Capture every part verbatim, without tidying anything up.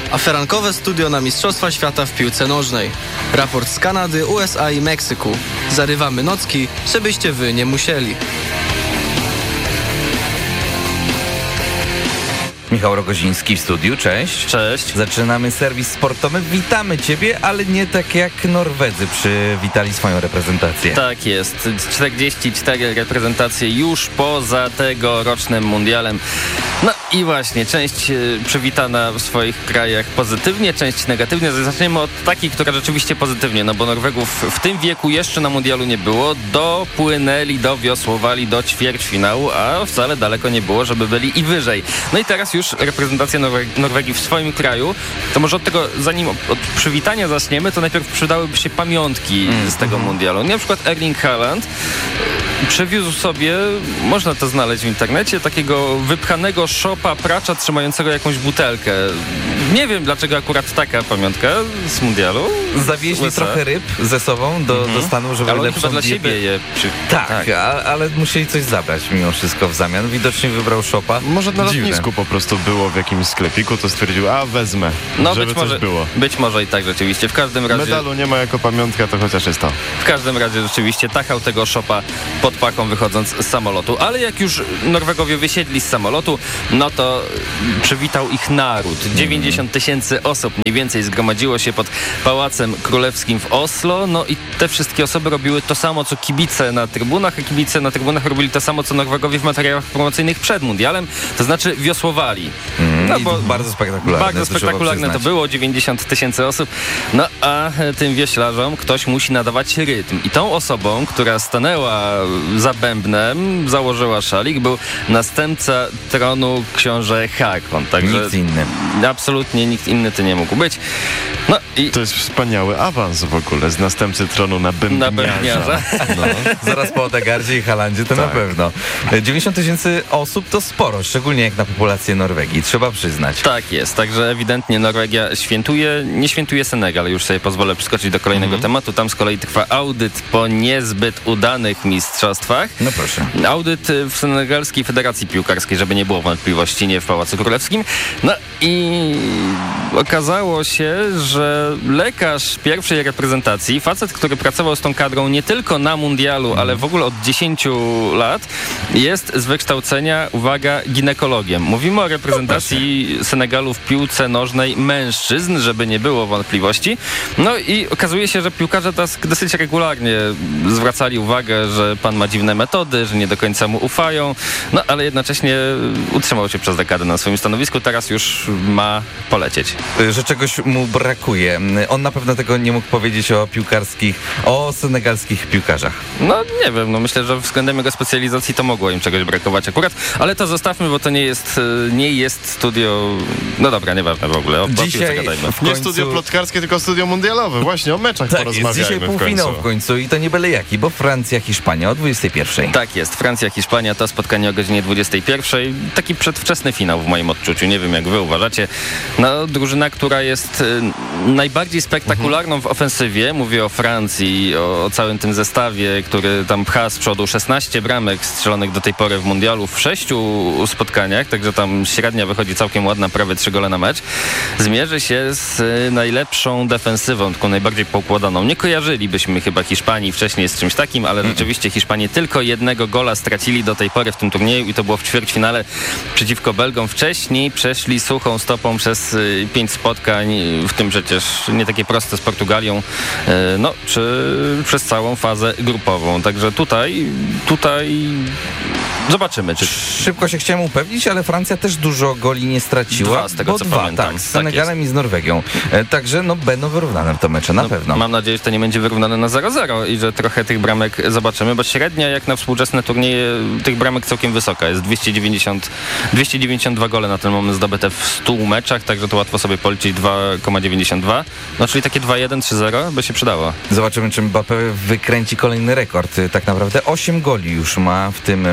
a ferankowe studio na Mistrzostwa Świata w piłce nożnej. Raport z Kanady, U S A i Meksyku. Zarywamy nocki, żebyście wy nie musieli. Michał Rogoziński w studiu, cześć. Cześć. Zaczynamy serwis sportowy. Witamy Ciebie, ale nie tak jak Norwedzy przywitali swoją reprezentację. Tak jest. czterdzieści cztery reprezentacje już poza tegorocznym mundialem. No i właśnie, część przywitana w swoich krajach pozytywnie, część negatywnie. Zaczniemy od takiej, która rzeczywiście pozytywnie, no bo Norwegów w tym wieku jeszcze na mundialu nie było. Dopłynęli, dowiosłowali do ćwierćfinału, a wcale daleko nie było, żeby byli i wyżej. No i teraz już reprezentacja Norwe- Norwegii w swoim kraju. To może od tego, zanim od przywitania zaczniemy, to najpierw przydałyby się pamiątki mm. z tego mundialu. Na przykład Erling Haaland przewiózł sobie, można to znaleźć w internecie, takiego wypchanego szopa pracza trzymającego jakąś butelkę. Nie wiem, dlaczego akurat taka pamiątka z mundialu. Zawieźli trochę ryb ze sobą do, mm-hmm. do Stanów, żeby ale lepszą dla dietę. siebie je przy... Tak, tak. A, ale musieli coś zabrać mimo wszystko w zamian. Widocznie wybrał szopa. Może na Dziwne. lotnisku po prostu było w jakimś sklepiku, to stwierdził, a wezmę, no, żeby być coś może, było. Być może i tak rzeczywiście. W każdym razie... Medalu nie ma jako pamiątka, to chociaż jest to. W każdym razie rzeczywiście tachał tego szopa pod paką wychodząc z samolotu. Ale jak już Norwegowie wysiedli z samolotu, no to przywitał ich naród. dziewięćdziesiąt tysięcy osób mniej więcej zgromadziło się pod Pałacem Królewskim w Oslo. No i te wszystkie osoby robiły to samo, co kibice na trybunach, a kibice na trybunach robili to samo, co Norwegowie w materiałach promocyjnych przed mundialem. To znaczy wiosłowali. Mm, no bo bardzo spektakularne. Bardzo spektakularne to było, dziewięćdziesiąt tysięcy osób. No a tym wioślarzom ktoś musi nadawać rytm. I tą osobą, która stanęła za bębnem, założyła szalik, był następca tronu książę Haakon. Także nikt inny. Absolutnie nikt inny to nie mógł być. No i to jest wspaniały awans w ogóle z następcy tronu na bębniarza. Na bębniarza. No, zaraz po Odegaardzie i Haalandzie to tak. Na pewno. dziewięćdziesiąt tysięcy osób to sporo, szczególnie jak na populację Norwegii, trzeba przyznać. Tak jest, także ewidentnie Norwegia świętuje, nie świętuje Senegal, już sobie pozwolę przeskoczyć do kolejnego mm-hmm. tematu. Tam z kolei trwa audyt po niezbyt udanych mistrzostwach. No proszę. Audyt w Senegalskiej Federacji Piłkarskiej, żeby nie było wątpliwości, nie w Pałacu Królewskim. No i okazało się, że lekarz pierwszej reprezentacji, facet, który pracował z tą kadrą nie tylko na mundialu, ale w ogóle od dziesięciu lat, jest z wykształcenia, uwaga, ginekologiem. Mówimy o reprezentacji Senegalu w piłce nożnej mężczyzn, żeby nie było wątpliwości. No i okazuje się, że piłkarze teraz dosyć regularnie zwracali uwagę, że pan ma dziwne metody, że nie do końca mu ufają, no ale jednocześnie utrzymał się przez dekadę na swoim stanowisku, teraz już ma polecieć. Że czegoś mu brakuje. On na pewno tego nie mógł powiedzieć o piłkarskich, o senegalskich piłkarzach. No nie wiem, no myślę, że względem jego specjalizacji to mogło im czegoś brakować akurat, ale to zostawmy, bo to nie jest, nie jest studio, no dobra, nieważne w ogóle, o, dzisiaj o zagadajmy. W nie studio plotkarskie, tylko studio mundialowe. Właśnie o meczach tak porozmawiajmy jest, dzisiaj półfinał w końcu i to nie byle jaki, bo Francja, Hiszpania o dwudziestej pierwszej. Tak jest, Francja, Hiszpania, to spotkanie o godzinie dwudziestej pierwszej. Taki przedwczesny finał w moim odczuciu, nie wiem jak wy uważacie. No, drużyna, która jest y, najbardziej spektakularną mhm. w ofensywie, mówię o Francji, o, o całym tym zestawie, który tam pcha z przodu szesnaście bramek strzelonych do tej pory w mundialu w sześciu spotkaniach, także tam średnia wychodzi całkiem ładna, prawie trzy gole na mecz. Zmierzy się z y, najlepszą defensywą, taką najbardziej poukładaną. Nie kojarzylibyśmy chyba Hiszpanii wcześniej z czymś takim, ale mhm. rzeczywiście Hiszpanie tylko jednego gola stracili do tej pory w tym turnieju i to było w ćwierćfinale przeciwko Belgom. Wcześniej przeszli suchą stopą przez y, pięć spotkań, w tym przecież nie takie proste z Portugalią, y, no, czy przez całą fazę grupową. Także tutaj, tutaj zobaczymy. Czy... Szybko się chciałem upewnić, ale Francja też dużo goli nie straciła. Dwa, z tego bo co dwa, pamiętam. Tak, z Senegalem tak i z Norwegią. E, także no, będą wyrównane te mecze, na no, pewno. Mam nadzieję, że to nie będzie wyrównane na zero zero i że trochę tych bramek zobaczymy, bo średnia jak na współczesne turnieje tych bramek całkiem wysoka. Jest dwieście dziewięćdziesiąt, dwieście dziewięćdziesiąt dwa gole na ten moment zdobyte w stu meczach, także to łatwo sobie policzyć dwa przecinek dziewięćdziesiąt dwa. No czyli takie dwa jeden, trzy zero by się przydało. Zobaczymy, czy Mbappé wykręci kolejny rekord. Tak naprawdę osiem goli już ma w tym mundialu.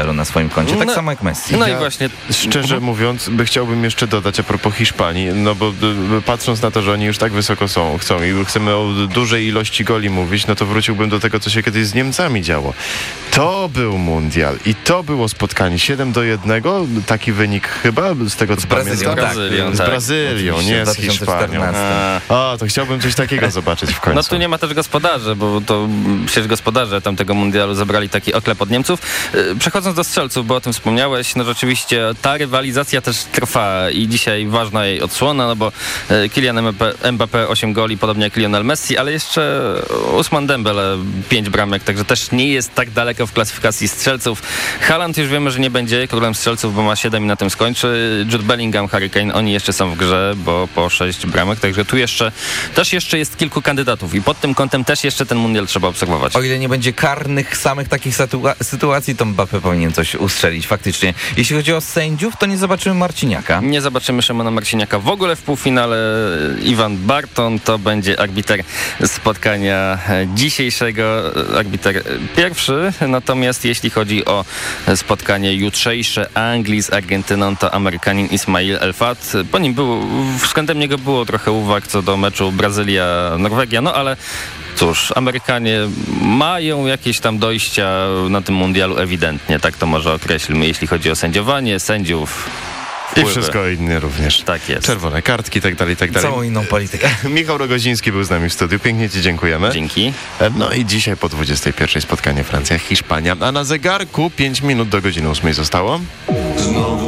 mundialu na swoim koncie, tak No, samo jak Messi. No Ja- i właśnie... Szczerze mówiąc, by chciałbym jeszcze dodać a propos Hiszpanii, no bo y, patrząc na to, że oni już tak wysoko są, chcą i chcemy o dużej ilości goli mówić, no to wróciłbym do tego, co się kiedyś z Niemcami działo. To był mundial i to było spotkanie siedem do jednego, taki wynik chyba, z tego co Z Brazylią, pamiętam. tak. Brazylią, Z tak. Brazylią, Oczywiście, nie w z dwa tysiące Hiszpanią. czternastym. A, O, to chciałbym coś takiego zobaczyć w końcu. No tu nie ma też gospodarzy, bo to mm, przecież gospodarze tamtego mundialu zabrali taki oklep od Niemców. Yy, Przechodząc do strzelców, bo o tym wspomniałeś, no rzeczywiście ta rywalizacja też trwa i dzisiaj ważna jej odsłona, no bo yy, Kylian Mbappé, Mbappé osiem goli, podobnie jak Lionel Messi, ale jeszcze Ousmane Dembele pięć bramek, także też nie jest tak daleko w klasyfikacji strzelców. Haaland już wiemy, że nie będzie królem strzelców, bo ma siedem i na tym skończy. Jude Bellingham, Harry Kane, oni jeszcze są w grze, bo po sześć bramek, także tu jeszcze też jeszcze jest kilku kandydatów i pod tym kątem też jeszcze ten mundial trzeba obserwować. O ile nie będzie karnych samych takich sytua- sytuacji, to Mbappé powinien coś ustrzelić faktycznie. Jeśli chodzi o sędziów, to nie zobaczymy Marciniaka. Nie zobaczymy Szymona Marciniaka w ogóle w półfinale. Iwan Barton to będzie arbiter spotkania dzisiejszego, arbiter pierwszy. Natomiast jeśli chodzi o spotkanie jutrzejsze Anglii z Argentyną, to Amerykanin Ismail El-Fat. Po nim było, względem niego było trochę uwag co do meczu Brazylia-Norwegia, no ale cóż, Amerykanie mają jakieś tam dojścia na tym mundialu ewidentnie, tak to może określmy, jeśli chodzi o sędziowanie, sędziów. I wpływy. wszystko inne również. Tak jest. Czerwone kartki, tak dalej, tak dalej. Całą inną politykę. Michał Rogoziński był z nami w studiu. Pięknie ci dziękujemy. Dzięki. No i dzisiaj po dwudziestej pierwszej spotkanie Francja-Hiszpania. A na zegarku pięć minut do godziny ósmej zostało. Znowu